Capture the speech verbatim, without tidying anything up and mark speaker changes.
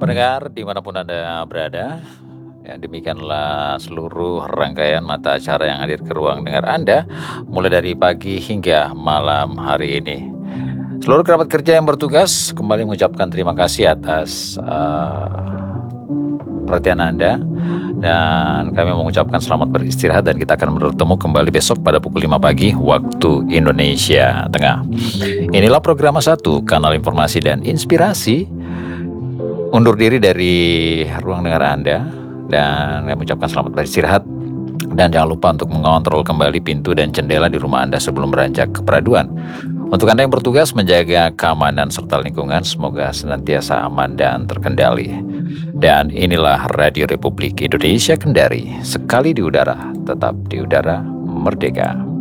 Speaker 1: Pendengar dimanapun Anda berada, ya demikianlah seluruh rangkaian mata acara yang hadir ke ruang dengar Anda, mulai dari pagi hingga malam hari ini. Seluruh kerabat kerja yang bertugas kembali mengucapkan terima kasih atas uh, perhatian Anda, dan kami mengucapkan selamat beristirahat, dan kita akan bertemu kembali besok pada pukul lima pagi waktu Indonesia Tengah. Inilah program satu, kanal informasi dan inspirasi. Undur diri dari ruang dengar Anda, dan kami mengucapkan selamat beristirahat, dan jangan lupa untuk mengontrol kembali pintu dan jendela di rumah Anda sebelum beranjak ke peraduan. Untuk Anda yang bertugas menjaga keamanan serta lingkungan, semoga senantiasa aman dan terkendali. Dan inilah Radio Republik Indonesia Kendari, sekali di udara, tetap di udara, merdeka.